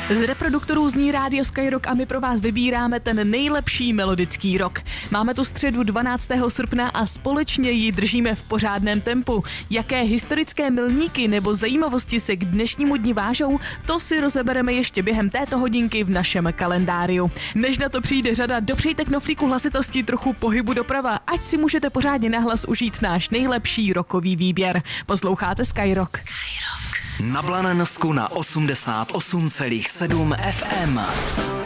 Z reproduktorů zní rádio Skyrock a my pro vás vybíráme ten nejlepší melodický rock. Máme tu středu 12. srpna a společně ji držíme v pořádném tempu. Jaké historické milníky nebo zajímavosti se k dnešnímu dni vážou, to si rozebereme ještě během této hodinky v našem kalendáriu. Než na to přijde řada, dopřejte knoflíku hlasitosti trochu pohybu doprava, ať si můžete pořádně nahlas užít náš nejlepší rockový výběr. Posloucháte Skyrock. Na Blanensku na 88,7 FM.